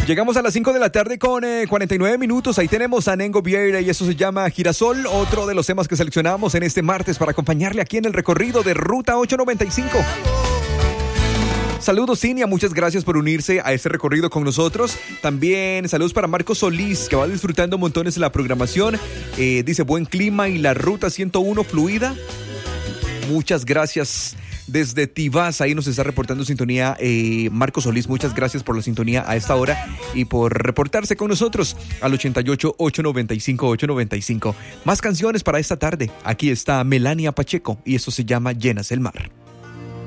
Llegamos a las 5 de la tarde con 49 minutos. Ahí tenemos a Nengo Vieira y eso se llama Girasol, otro de los temas que seleccionamos en este martes para acompañarle aquí en el recorrido de Ruta 895. Saludos, Cinia, muchas gracias por unirse a este recorrido con nosotros. También saludos para Marcos Solís, que va disfrutando montones de la programación. Dice, buen clima y la Ruta 101 fluida. Muchas gracias. Desde Tibás, ahí nos está reportando sintonía Marcos Solís. Muchas gracias por la sintonía a esta hora y por reportarse con nosotros al 88-895-895. Más canciones para esta tarde. Aquí está Melania Pacheco y eso se llama Llenas el Mar.